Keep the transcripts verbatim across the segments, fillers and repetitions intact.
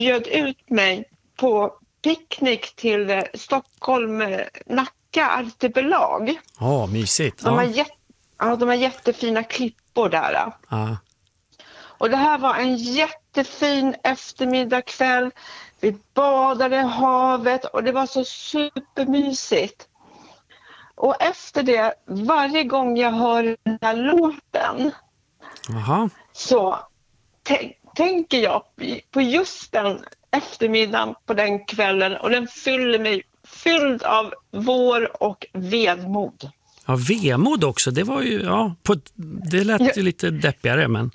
bjöd ut mig på picknick till eh, Stockholm eh, Nacka artipelag. Ja, oh, mysigt. De, ja. har jätt, ja, de har jättefina klippor där. Ja. Och det här var en jättefin eftermiddagkväll. Vi badade i havet och det var så supermysigt. Och efter det, varje gång jag hör den här låten Aha. så t- tänker jag på just den eftermiddagen på den kvällen. Och den fyller mig fylld av vår och vedmod. Ja, vemod också. Det var ju, ja, på, det lät ju Ja. lite deppigare, men...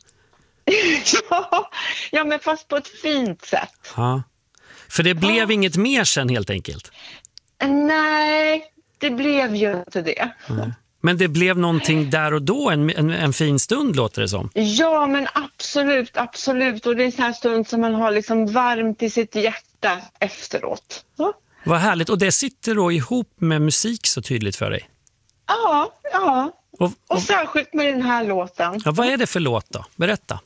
ja, ja, men fast på ett fint sätt. Ja. För det blev Ja. inget mer sen helt enkelt. Nej, det blev ju inte det. Nej. Men det blev någonting där och då, en, en, en fin stund låter det som. Ja, men absolut, absolut. Och det är en sån här stund som man har liksom varmt i sitt hjärta efteråt. Ja, Vad härligt. Och det sitter då ihop med musik så tydligt för dig. ja. ja. Och, och, Och särskilt med den här låten. ja, vad är det för låt då? Berätta.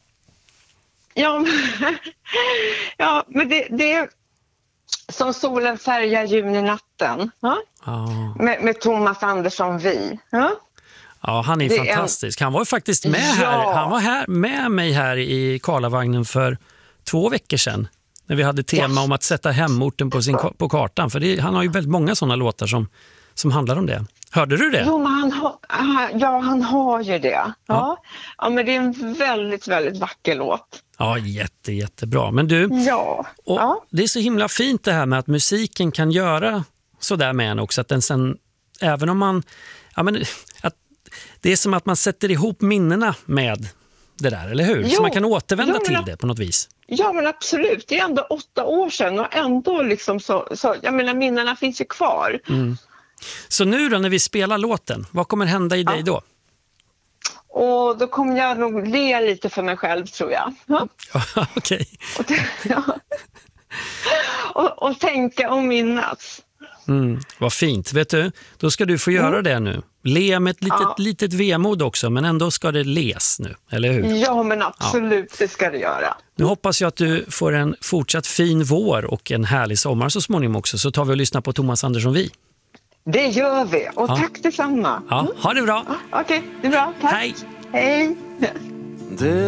Ja, men, ja, men det, det är som solen färgar juninatten. Ja? Ja. Med, med Thomas Andersson Vi. Ja? Ja, han är, Det är fantastisk. Han var ju faktiskt med Ja. här. Han var här med mig här i Karlavagnen för två veckor sedan. När vi hade tema Ja. om att sätta hemorten på, sin, på kartan. För det, han har ju väldigt många sådana låtar som, som handlar om det. Hörde du det? Jo, men han, har, ja, han har ju det. Ja. Ja. Ja, men det är en väldigt, väldigt vacker låt. Ja, jätte, jättebra. Men du, Ja. och Ja. det är så himla fint det här med att musiken kan göra så där med en också. Att den sen, även om man, ja men, att det är som att man sätter ihop minnena med det där, eller hur? Jo. Så man kan återvända Jo, men- till det på något vis. Ja, men absolut. Det är ändå åtta år sedan och ändå liksom så, så jag menar, minnena finns ju kvar. Mm. Så nu då när vi spelar låten, vad kommer hända i dig Ja. då? Och då kommer jag nog le lite för mig själv, tror jag. Ja. Ja, okej. Och, t- ja. och, och tänka och minnas. Mm, vad fint. Vet du, då ska du få göra Mm. det nu. Le med ett litet, Ja. litet vemod också, men ändå ska det les nu, eller hur? Ja, men absolut, det ska det göra. Nu hoppas jag att du får en fortsatt fin vår och en härlig sommar så småningom också. Så tar vi och lyssnar på Thomas Andersson Vi. Det gör vi. Och Ja. tack detsamma. Ja, ha det bra. Ja, Okej, det är bra. Tack. Hej. Hej. Det